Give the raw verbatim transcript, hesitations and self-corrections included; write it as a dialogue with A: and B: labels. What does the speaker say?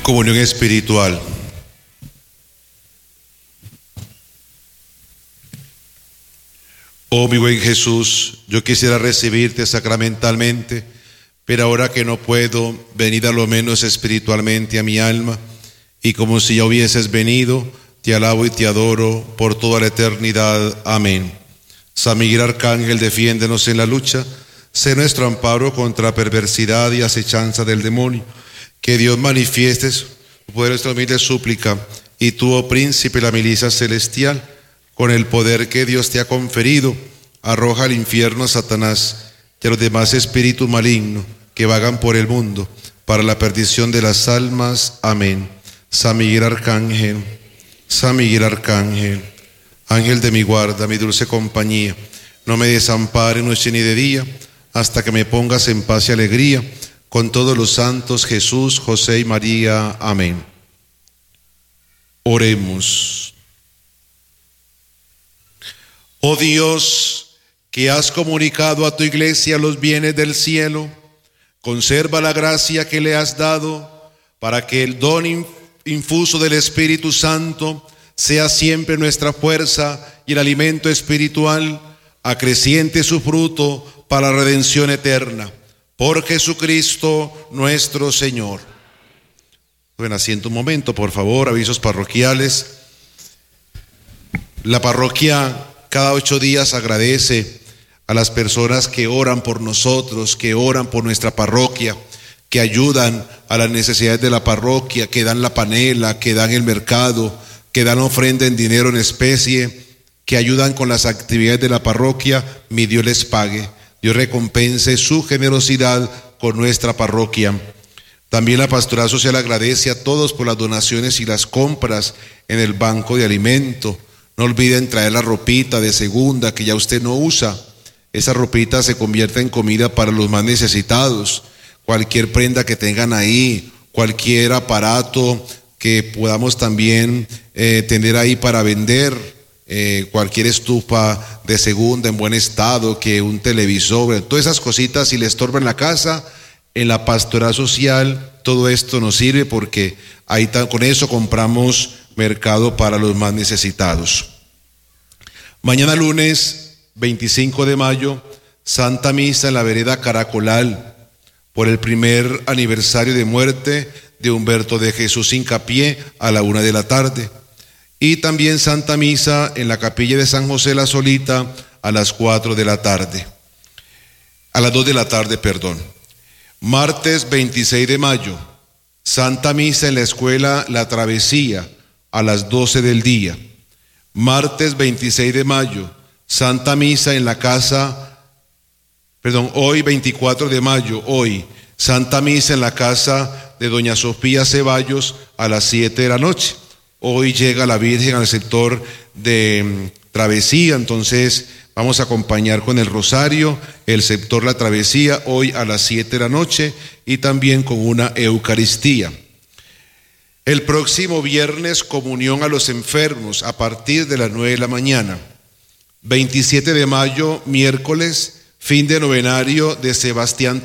A: Comunión espiritual. Oh mi buen Jesús, yo quisiera recibirte sacramentalmente, pero ahora que no puedo, venid a lo menos espiritualmente a mi alma, y como si ya hubieses venido, te alabo y te adoro por toda la eternidad. Amén. San Miguel Arcángel, defiéndenos en la lucha, sé nuestro amparo contra perversidad y acechanza del demonio. Que Dios manifieste su poder, nuestra humilde súplica, y tú, oh príncipe de la milicia celestial, con el poder que Dios te ha conferido, arroja al infierno a Satanás y a los demás espíritus malignos que vagan por el mundo, para la perdición de las almas. Amén. San Miguel Arcángel, San Miguel Arcángel, ángel de mi guarda, mi dulce compañía, no me desampare noche ni de día, hasta que me pongas en paz y alegría, con todos los santos, Jesús, José y María. Amén. Oremos. Oh Dios, que has comunicado a tu iglesia los bienes del cielo, conserva la gracia que le has dado, para que el don infuso del Espíritu Santo sea siempre nuestra fuerza y el alimento espiritual, acreciente su fruto para la redención eterna. Por Jesucristo nuestro Señor. Bueno, asiento un momento, por favor, avisos parroquiales. La parroquia cada ocho días agradece a las personas que oran por nosotros, que oran por nuestra parroquia, que ayudan a las necesidades de la parroquia, que dan la panela, que dan el mercado, que dan ofrenda en dinero en especie, que ayudan con las actividades de la parroquia. Mi Dios les pague. Dios recompense su generosidad con nuestra parroquia. También la Pastoral Social agradece a todos por las donaciones y las compras en el banco de alimento. No olviden traer la ropita de segunda que ya usted no usa. Esa ropita se convierte en comida para los más necesitados. Cualquier prenda que tengan ahí, cualquier aparato que podamos también eh, tener ahí para vender. Eh, cualquier estufa de segunda en buen estado, que un televisor, todas esas cositas, si le estorban la casa, en la Pastoral Social todo esto nos sirve, porque ahí con eso compramos mercado para los más necesitados. Mañana lunes veinticinco de mayo, Santa Misa en la vereda Caracolal, por el primer aniversario de muerte de Humberto de Jesús Hincapié, a la una de la tarde. Y también Santa Misa en la capilla de San José la Solita a las cuatro de la tarde. A las dos de la tarde, perdón. Martes veintiséis de mayo, Santa Misa en la escuela La Travesía a las doce del día. Martes veintiséis de mayo, Santa Misa en la casa, perdón, hoy veinticuatro de mayo, hoy, Santa Misa en la casa de doña Sofía Ceballos a las siete de la noche. Hoy llega la Virgen al sector de Travesía, entonces vamos a acompañar con el rosario el sector La Travesía hoy a las siete de la noche, y también con una Eucaristía. El próximo viernes, comunión a los enfermos a partir de las nueve de la mañana. veintisiete de mayo, miércoles, fin de novenario de Sebastián